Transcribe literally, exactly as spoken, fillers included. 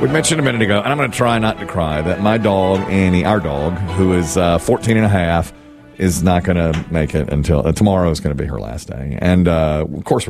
We mentioned a minute ago, and I'm going to try not to cry, that my dog, Annie, our dog, who is uh, fourteen and a half, is not going to make it until uh, tomorrow is going to be her last day. And, uh, of course,